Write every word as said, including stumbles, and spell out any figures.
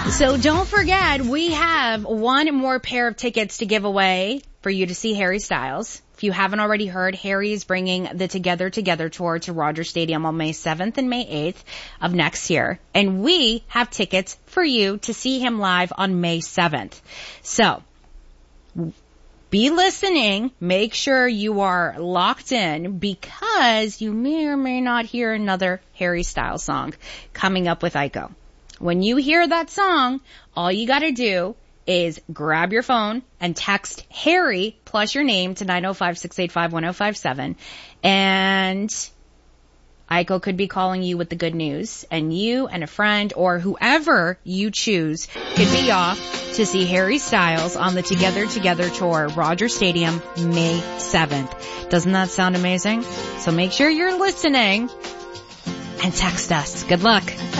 So don't forget, we have one more pair of tickets to give away for you to see Harry Styles. If you haven't already heard, Harry is bringing the Together Together tour to Rogers Stadium on May seventh and May eighth of next year. And we have tickets for you to see him live on May seventh. So be listening. Make sure you are locked in because you may or may not hear another Harry Styles song coming up with Aiko. When you hear that song, all you gotta do is grab your phone and text Harry plus your name to nine oh five, six eight five, one oh five seven. And Aiko could be calling you with the good news. And you and a friend or whoever you choose could be off to see Harry Styles on the Together Together tour, Rogers Stadium, May seventh. Doesn't that sound amazing? So make sure you're listening and text us. Good luck.